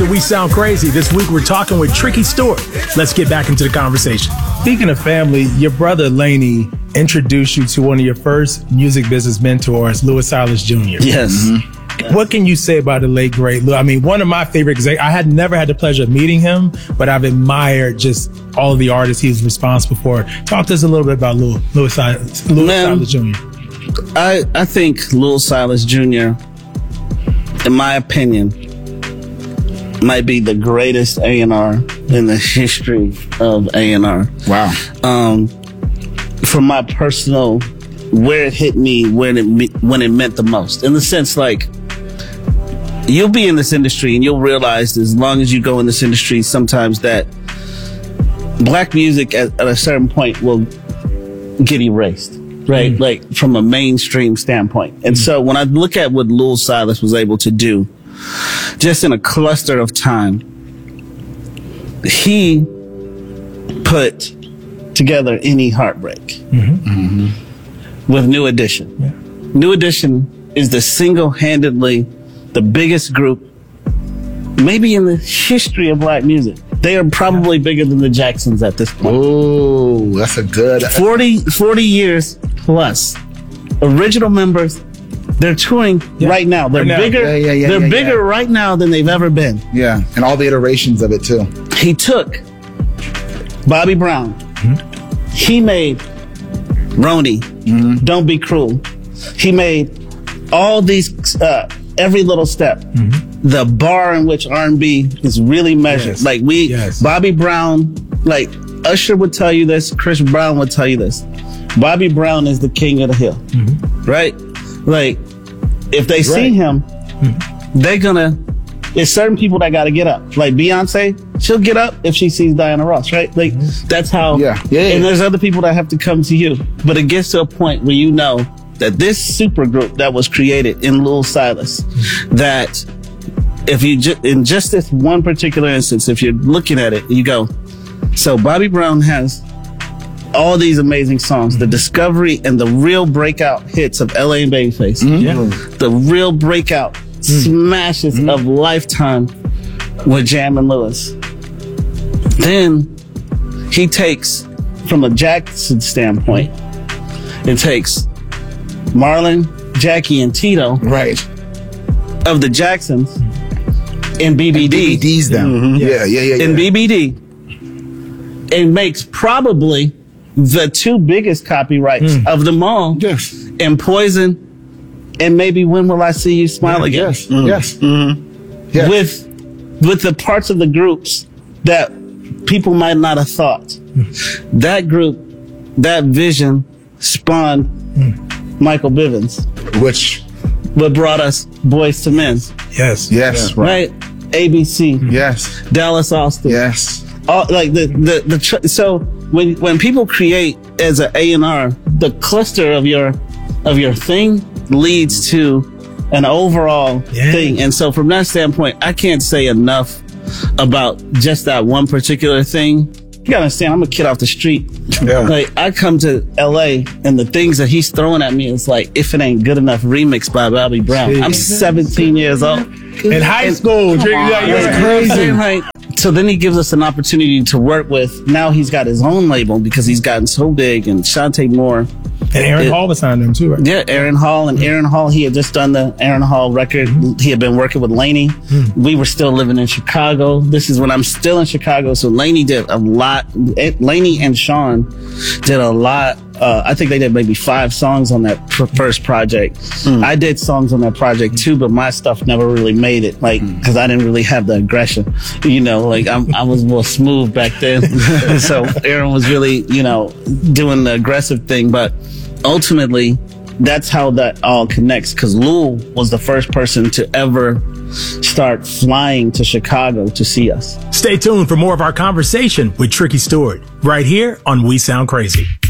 to We Sound Crazy. This week we're talking with Tricky Stewart. Let's get back into the conversation. Speaking of family, your brother Laney introduced you to one of your first music business mentors, Louis Silas Jr. Yes. Mm-hmm. What can you say about the late, great Louis? I mean, one of my favorite, I had never had the pleasure of meeting him, but I've admired just all of the artists he's responsible for. Talk to us a little bit about Louis Silas Jr. I think Louis Silas Jr., in my opinion, might be the greatest A&R in the history of A&R. Wow. From my personal, where it hit me, when it meant the most. In the sense, like, you'll be in this industry and you'll realize as long as you go in this industry, sometimes that black music at a certain point will get erased, right? Mm-hmm. Like from a mainstream standpoint. And so when I look at what Louis Silas was able to do, just in a cluster of time, he put together Any Heartbreak with New Edition. Yeah. New Edition is the single-handedly the biggest group maybe in the history of black music. They are probably bigger than the Jacksons at this point. Oh, that's a good 40 years plus. Original members, they're touring right now. They're bigger. They're bigger right now than they've ever been. Yeah, and all the iterations of it too. He took Bobby Brown. He made Roni, Don't Be Cruel. He made all these, every little step. The bar in which R&B is really measured. Like Bobby Brown, like Usher would tell you this, Chris Brown would tell you this. Bobby Brown is the king of the hill, right? Like, if they see him, they're gonna, there's certain people that gotta get up. Like Beyonce, she'll get up if she sees Diana Ross, right? Like, that's how, and there's other people that have to come to you. But it gets to a point where you know that this supergroup that was created in Louis Silas, that if you, in just this one particular instance, if you're looking at it, you go, so Bobby Brown has all these amazing songs, the discovery and the real breakout hits of LA and Babyface, the real breakout smashes of Lifetime with Jam and Lewis. Then he takes, from a Jackson standpoint, it takes Marlon, Jackie, and Tito of the Jacksons in BBD. BBD's them. In BBD. It makes probably the two biggest copyrights of them all. And Poison and maybe When Will I See You Smile Again. With the parts of the groups that people might not have thought. That group, that vision spawned Michael Bivins, which what brought us Boys to Men. Right? ABC. Dallas Austin. All, like so when people create as an A&R, the cluster of your thing leads to an overall thing. And so from that standpoint, I can't say enough about just that one particular thing. You gotta understand, I'm a kid off the street. Like, I come to LA and the things that he's throwing at me is like, If It Ain't Good Enough remix by Bobby Brown. I'm 17 years old. In high school. That's crazy. So then he gives us an opportunity to work with, now he's got his own label because he's gotten so big, and Shantae Moore. And Aaron Hall was signed him too, right? Yeah, Aaron Hall. And Aaron Hall, he had just done the Aaron Hall record. He had been working with Laney. We were still living in Chicago. This is when I'm still in Chicago. So Laney did a lot. Laney and Sean did a lot. I think they did maybe 5 songs on that first project. I did songs on that project too, but my stuff never really made it, like, because I didn't really have the aggression, you know, like I was more smooth back then. So Aaron was really, you know, doing the aggressive thing, but ultimately that's how that all connects, because Lou was the first person to ever start flying to Chicago to see us. Stay tuned for more of our conversation with Tricky Stewart right here on We Sound Crazy.